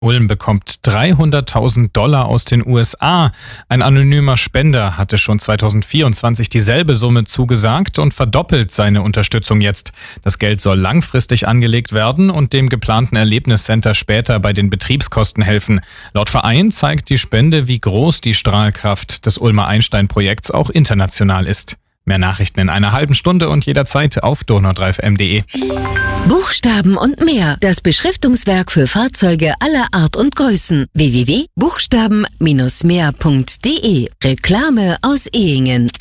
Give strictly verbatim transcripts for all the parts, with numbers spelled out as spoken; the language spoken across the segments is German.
Ulm bekommt dreihunderttausend Dollar aus den U S A. Ein anonymer Spender hatte schon zweitausendvierundzwanzig dieselbe Summe zugesagt und verdoppelt seine Unterstützung jetzt. Das Geld soll langfristig angelegt werden und dem geplanten Erlebniscenter später bei den Betriebskosten helfen. Laut Verein zeigt die Spende, wie groß die Strahlkraft des Ulmer Einstein-Projekts auch international ist. Mehr Nachrichten in einer halben Stunde und jederzeit auf donau drei f m punkt de. Buchstaben und mehr. Das Beschriftungswerk für Fahrzeuge aller Art und Größen. w w w punkt buchstaben mehr punkt de. Reklame aus Ehingen.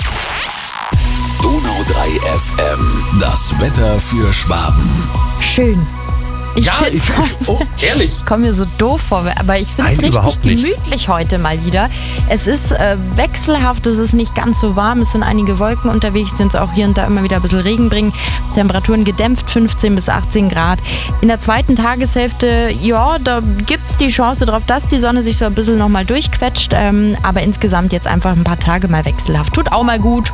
Donau drei F M. Das Wetter für Schwaben. Schön. Ich ja, find, ich, ich, oh, ehrlich. Ich komme mir so doof vor, aber ich finde es Nein, richtig überhaupt nicht. gemütlich heute mal wieder. Es ist äh, wechselhaft, es ist nicht ganz so warm, es sind einige Wolken unterwegs, die uns auch hier und da immer wieder ein bisschen Regen bringen. Temperaturen gedämpft, fünfzehn bis achtzehn Grad. In der zweiten Tageshälfte, ja, da gibt es die Chance drauf, dass die Sonne sich so ein bisschen nochmal durchquetscht. Ähm, aber insgesamt jetzt einfach ein paar Tage mal wechselhaft. Tut auch mal gut.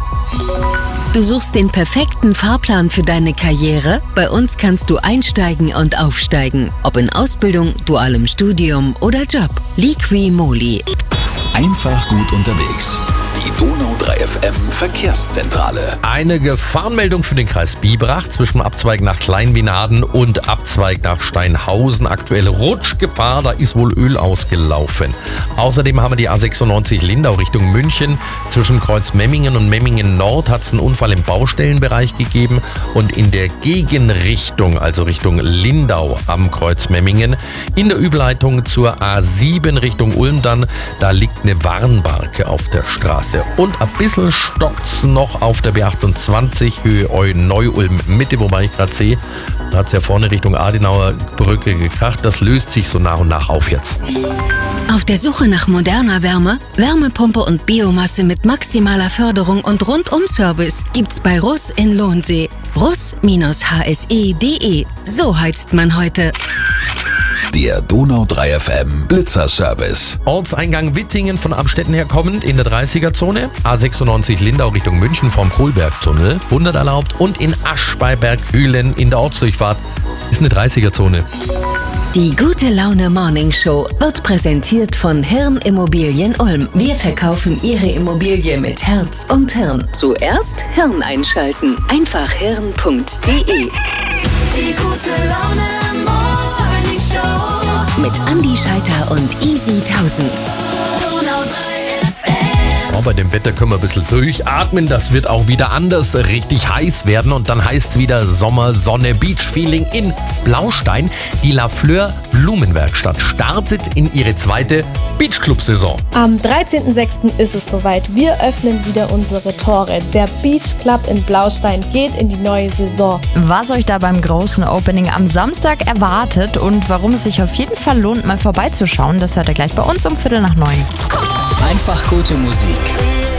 Du suchst den perfekten Fahrplan für deine Karriere? Bei uns kannst du einsteigen und aufsteigen. Ob in Ausbildung, dualem Studium oder Job. Liqui-Moly. Einfach gut unterwegs. Die Donau drei F M Verkehrszentrale. Eine Gefahrenmeldung für den Kreis Biberach zwischen Abzweig nach Kleinwienaden und Abzweig nach Steinhausen. Aktuelle Rutschgefahr, da ist wohl Öl ausgelaufen. Außerdem haben wir die A sechsundneunzig Lindau Richtung München. Zwischen Kreuz Memmingen und Memmingen Nord hat es einen Unfall im Baustellenbereich gegeben. Und in der Gegenrichtung, also Richtung Lindau am Kreuz Memmingen, in der Überleitung zur A sieben Richtung Ulm dann, da liegt eine Warnbarke auf der Straße. Und ein bisschen stockt's noch auf der B achtundzwanzig Höhe Eu-Neu-Ulm Mitte, wobei ich gerade sehe, da hat es ja vorne Richtung Adenauer Brücke gekracht. Das löst sich so nach und nach auf jetzt. Auf der Suche nach moderner Wärme, Wärmepumpe und Biomasse mit maximaler Förderung und Rundum-Service gibt's bei Russ in Lohnsee. russ H S E punkt de. So heizt man heute. Der Donau drei F M Blitzerservice. Ortseingang Wittingen von Amstetten her kommend in der dreißiger-Zone. A sechsundneunzig Lindau Richtung München vom Kohlbergtunnel. hundert erlaubt. Und in Asch bei Berghülen in der Ortsdurchfahrt ist eine dreißiger-Zone. Die Gute Laune Morning Show wird präsentiert von Hirn Immobilien Ulm. Wir verkaufen Ihre Immobilie mit Herz und Hirn. Zuerst Hirn einschalten. Einfach hirn punkt de. Die Gute Laune Morning Show. Mit Andi Scheiter und Easy tausend. Donau drei F M. Ja, bei dem Wetter können wir ein bisschen durchatmen. Das wird auch wieder anders richtig heiß werden. Und dann heißt es wieder Sommer, Sonne, Beach-Feeling in Blaustein. Die La Fleur Blumenwerkstatt startet in ihre zweite Beachclub-Saison. Am dreizehnten sechsten ist es soweit. Wir öffnen wieder unsere Tore. Der Beach Club in Blaustein geht in die neue Saison. Was euch da beim großen Opening am Samstag erwartet und warum es sich auf jeden Fall lohnt, mal vorbeizuschauen, das hört ihr gleich bei uns um Viertel nach neun. Einfach gute Musik.